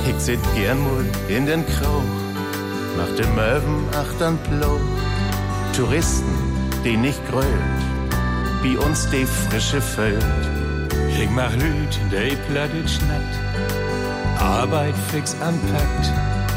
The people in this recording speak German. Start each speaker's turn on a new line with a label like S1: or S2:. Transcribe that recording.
S1: Ich sit gern mal in den Krauch, mach de Möwen achtern Ploch. Touristen, die nicht grölt, wie uns die frische Völt.
S2: Ich mach Lüt, die plattet schnackt, Arbeit fix anpackt.